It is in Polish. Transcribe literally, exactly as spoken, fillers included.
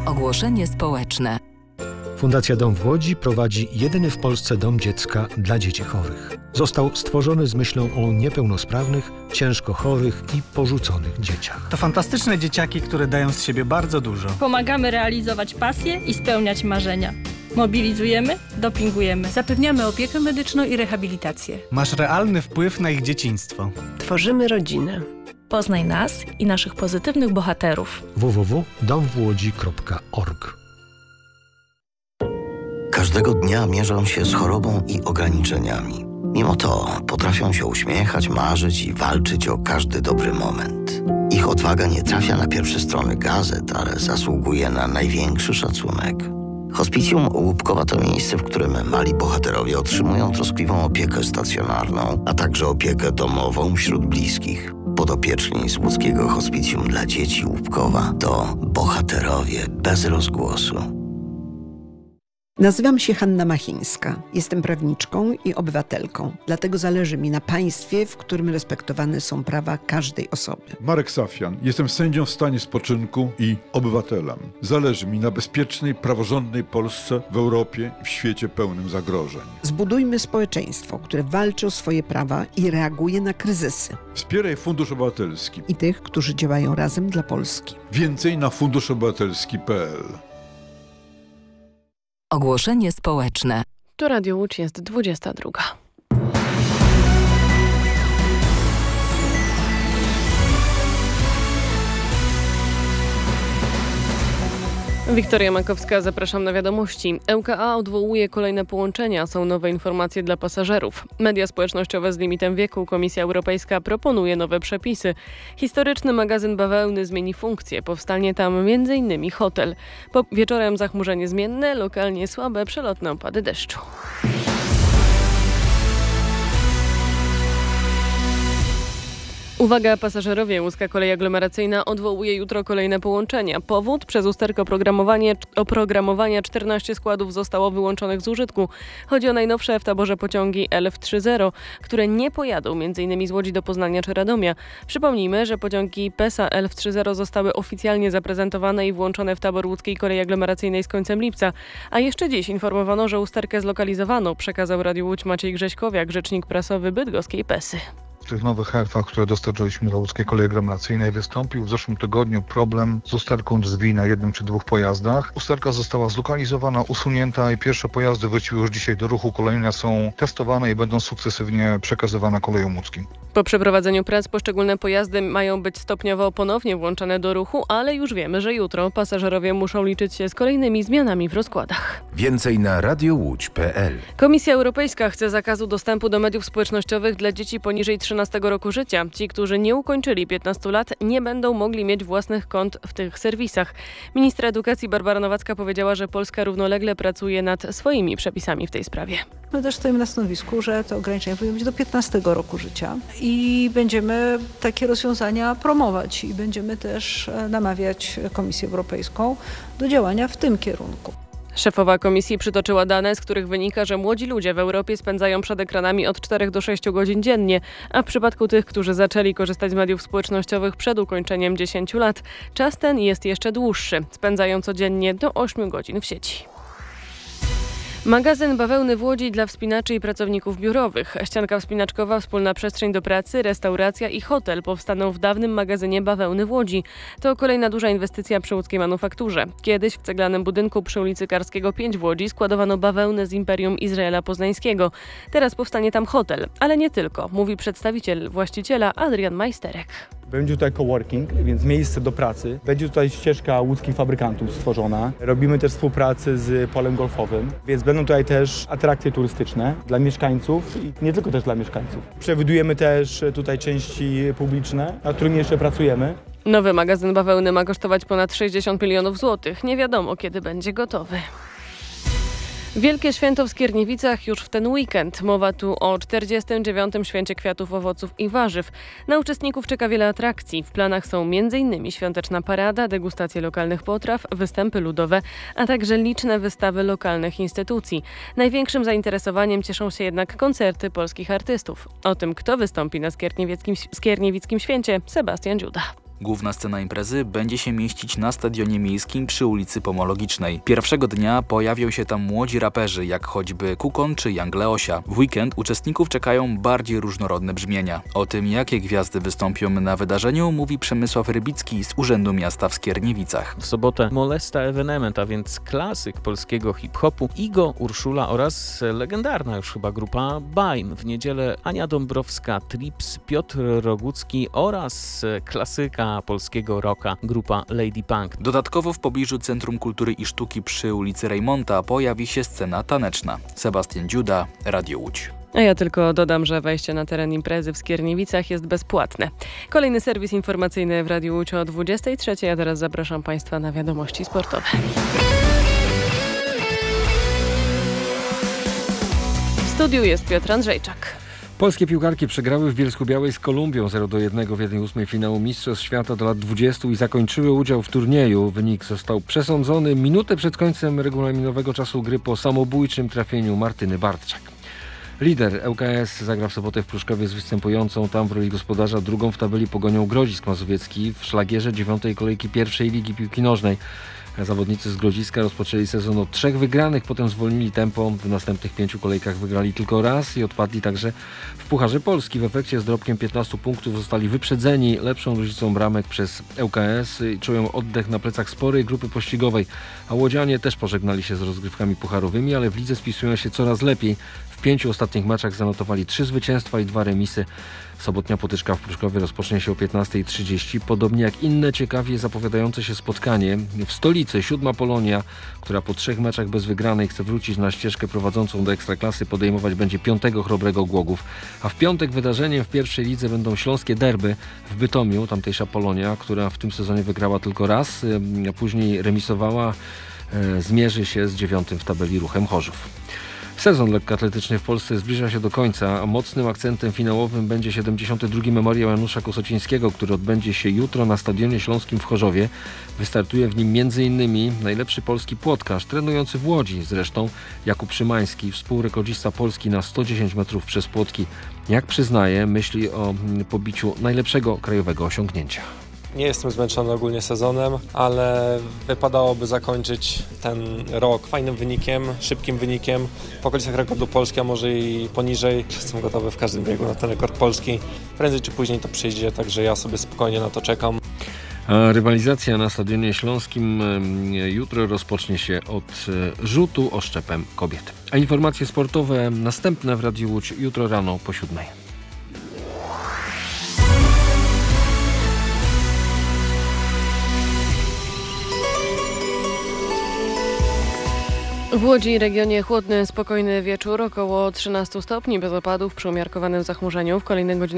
Ogłoszenie społeczne. Fundacja Dom w Łodzi prowadzi jedyny w Polsce dom dziecka dla dzieci chorych. Został stworzony z myślą o niepełnosprawnych, ciężko chorych i porzuconych dzieciach. To fantastyczne dzieciaki, które dają z siebie bardzo dużo. Pomagamy realizować pasje i spełniać marzenia. Mobilizujemy, dopingujemy. Zapewniamy opiekę medyczną i rehabilitację. Masz realny wpływ na ich dzieciństwo. Tworzymy rodzinę. Poznaj nas i naszych pozytywnych bohaterów. w w w kropka dom w łodzi kropka org. Każdego dnia mierzą się z chorobą i ograniczeniami. Mimo to potrafią się uśmiechać, marzyć i walczyć o każdy dobry moment. Ich odwaga nie trafia na pierwsze strony gazet, ale zasługuje na największy szacunek. Hospicjum Łupkowa to miejsce, w którym mali bohaterowie otrzymują troskliwą opiekę stacjonarną, a także opiekę domową wśród bliskich. Podopieczni z łódzkiego Hospicjum dla Dzieci Łupkowa to bohaterowie bez rozgłosu. Nazywam się Hanna Machińska. Jestem prawniczką i obywatelką. Dlatego zależy mi na państwie, w którym respektowane są prawa każdej osoby. Marek Safian. Jestem sędzią w stanie spoczynku i obywatelem. Zależy mi na bezpiecznej, praworządnej Polsce w Europie i w świecie pełnym zagrożeń. Zbudujmy społeczeństwo, które walczy o swoje prawa i reaguje na kryzysy. Wspieraj Fundusz Obywatelski I tych, którzy działają razem dla Polski. Więcej na funduszobywatelski kropka p l. Ogłoszenie społeczne. Tu Radio Łódź, jest dwudziesta druga. Wiktoria Makowska, zapraszam na wiadomości. L K A odwołuje kolejne połączenia, są nowe informacje dla pasażerów. Media społecznościowe z limitem wieku, Komisja Europejska proponuje nowe przepisy. Historyczny magazyn bawełny zmieni funkcję, powstanie tam między innymi hotel. Po wieczorem zachmurzenie zmienne, lokalnie słabe przelotne opady deszczu. Uwaga, pasażerowie, Łódzka Kolej Aglomeracyjna odwołuje jutro kolejne połączenia. Powód? Przez usterkę oprogramowanie, oprogramowania czternaście składów zostało wyłączonych z użytku. Chodzi o najnowsze w taborze pociągi L F trzydzieści, które nie pojadą m.in. z Łodzi do Poznania czy Radomia. Przypomnijmy, że pociągi P E S A L F trzydzieści zostały oficjalnie zaprezentowane i włączone w tabor Łódzkiej Kolei Aglomeracyjnej z końcem lipca. A jeszcze dziś informowano, że usterkę zlokalizowano, przekazał Radiu Łódź Maciej Grześkowiak, rzecznik prasowy bydgoskiej P E S Y. W tych nowych helfach, które dostarczyliśmy do Łódzkiej Kolei Aglomeracyjnej, wystąpił w zeszłym tygodniu problem z usterką drzwi na jednym czy dwóch pojazdach. Usterka została zlokalizowana, usunięta i pierwsze pojazdy wróciły już dzisiaj do ruchu. Kolejne są testowane i będą sukcesywnie przekazywane kolejom łódzkim. Po przeprowadzeniu prac poszczególne pojazdy mają być stopniowo ponownie włączane do ruchu, ale już wiemy, że jutro pasażerowie muszą liczyć się z kolejnymi zmianami w rozkładach. Więcej na radiowódź kropka p l. Komisja Europejska chce zakazu dostępu do mediów społecznościowych dla dzieci poniżej trzynastego roku życia. Ci, którzy nie ukończyli piętnastu lat, nie będą mogli mieć własnych kont w tych serwisach. Minister edukacji Barbara Nowacka powiedziała, że Polska równolegle pracuje nad swoimi przepisami w tej sprawie. My też stoimy na stanowisku, że to ograniczenie powinno być do piętnastego roku życia i będziemy takie rozwiązania promować i będziemy też namawiać Komisję Europejską do działania w tym kierunku. Szefowa komisji przytoczyła dane, z których wynika, że młodzi ludzie w Europie spędzają przed ekranami od czterech do sześciu godzin dziennie, a w przypadku tych, którzy zaczęli korzystać z mediów społecznościowych przed ukończeniem dziesięciu lat, czas ten jest jeszcze dłuższy. Spędzają codziennie do ośmiu godzin w sieci. Magazyn bawełny w Łodzi dla wspinaczy i pracowników biurowych. Ścianka wspinaczkowa, wspólna przestrzeń do pracy, restauracja i hotel powstaną w dawnym magazynie bawełny w Łodzi. To kolejna duża inwestycja przy łódzkiej manufakturze. Kiedyś w ceglanym budynku przy ulicy Karskiego pięć w Łodzi składowano bawełnę z Imperium Izraela Poznańskiego. Teraz powstanie tam hotel, ale nie tylko, mówi przedstawiciel właściciela Adrian Majsterek. Będzie tutaj coworking, więc miejsce do pracy. Będzie tutaj ścieżka łódzkich fabrykantów stworzona. Robimy też współpracę z polem golfowym, więc będą tutaj też atrakcje turystyczne dla mieszkańców i nie tylko też dla mieszkańców. Przewidujemy też tutaj części publiczne, nad którymi jeszcze pracujemy. Nowy magazyn bawełny ma kosztować ponad sześćdziesiąt milionów złotych. Nie wiadomo, kiedy będzie gotowy. Wielkie święto w Skierniewicach już w ten weekend. Mowa tu o czterdziestym dziewiątym Święcie Kwiatów, Owoców i Warzyw. Na uczestników czeka wiele atrakcji. W planach są między innymi świąteczna parada, degustacje lokalnych potraw, występy ludowe, a także liczne wystawy lokalnych instytucji. Największym zainteresowaniem cieszą się jednak koncerty polskich artystów. O tym, kto wystąpi na Skierniewickim, Skierniewickim Święcie, Sebastian Dziuda. Główna scena imprezy będzie się mieścić na stadionie miejskim przy ulicy Pomologicznej. Pierwszego dnia pojawią się tam młodzi raperzy, jak choćby Kukon czy Young Leosia. W weekend uczestników czekają bardziej różnorodne brzmienia. O tym, jakie gwiazdy wystąpią na wydarzeniu, mówi Przemysław Rybicki z Urzędu Miasta w Skierniewicach. W sobotę Molesta Evenement, a więc klasyk polskiego hip-hopu, Igo, Urszula oraz legendarna już chyba grupa Baim. W niedzielę Ania Dąbrowska, Trips, Piotr Rogucki oraz klasyka polskiego rocka, grupa Lady Punk. Dodatkowo w pobliżu Centrum Kultury i Sztuki przy ulicy Rejmonta pojawi się scena taneczna. Sebastian Dziuda, Radio Łódź. A ja tylko dodam, że wejście na teren imprezy w Skierniewicach jest bezpłatne. Kolejny serwis informacyjny w Radiu Łódź o dwudziestej trzeciej, a teraz zapraszam Państwa na wiadomości sportowe. W studiu jest Piotr Andrzejczak. Polskie piłkarki przegrały w Bielsku-Białej z Kolumbią zero do jednego w jednej ósmej finału Mistrzostw Świata do lat dwudziestu i zakończyły udział w turnieju. Wynik został przesądzony minutę przed końcem regulaminowego czasu gry po samobójczym trafieniu Martyny Bartczak. Lider L K S zagra w sobotę w Pruszkowie z występującą tam w roli gospodarza drugą w tabeli Pogonią Grodzisk Mazowiecki w szlagierze dziewiątej kolejki pierwszej ligi piłki nożnej. Zawodnicy z Grodziska rozpoczęli sezon od trzech wygranych, potem zwolnili tempo. W następnych pięciu kolejkach wygrali tylko raz i odpadli także w Pucharze Polski. W efekcie z dorobkiem piętnastu punktów zostali wyprzedzeni lepszą różnicą bramek przez L K S i czują oddech na plecach sporej grupy pościgowej. A łodzianie też pożegnali się z rozgrywkami pucharowymi, ale w lidze spisują się coraz lepiej. W pięciu ostatnich meczach zanotowali trzy zwycięstwa i dwa remisy. Sobotnia potyczka w Pruszkowie rozpocznie się o piętnastej trzydzieści, podobnie jak inne ciekawie zapowiadające się spotkanie. W stolicy siódma Polonia, która po trzech meczach bez wygranej chce wrócić na ścieżkę prowadzącą do Ekstraklasy, podejmować będzie piątego Chrobrego Głogów. A w piątek wydarzeniem w pierwszej lidze będą śląskie derby w Bytomiu. Tamtejsza Polonia, która w tym sezonie wygrała tylko raz, a później remisowała, zmierzy się z dziewiątym w tabeli Ruchem Chorzów. Sezon lekkoatletyczny w Polsce zbliża się do końca, a mocnym akcentem finałowym będzie siedemdziesiąty drugi Memoriał Janusza Kosocińskiego, który odbędzie się jutro na Stadionie Śląskim w Chorzowie. Wystartuje w nim między innymi najlepszy polski płotkarz, trenujący w Łodzi zresztą, Jakub Szymański, współrekordzista Polski na sto dziesięć metrów przez płotki. Jak przyznaje, myśli o pobiciu najlepszego krajowego osiągnięcia. Nie jestem zmęczony ogólnie sezonem, ale wypadałoby zakończyć ten rok fajnym wynikiem, szybkim wynikiem, w okolicach rekordu Polski, a może i poniżej. Jestem gotowy w każdym biegu na ten rekord Polski. Prędzej czy później to przyjdzie, także ja sobie spokojnie na to czekam. A rywalizacja na Stadionie Śląskim jutro rozpocznie się od rzutu oszczepem kobiet. A informacje sportowe następne w Radiu Łódź jutro rano po siódmej. W Łodzi i regionie chłodny, spokojny wieczór, około trzynaście stopni bez opadów przy umiarkowanym zachmurzeniu. W kolejnych godzinach